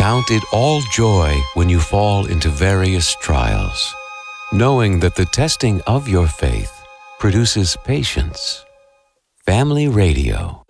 Count it all joy when you fall into various trials, knowing that the testing of your faith produces patience. Family Radio.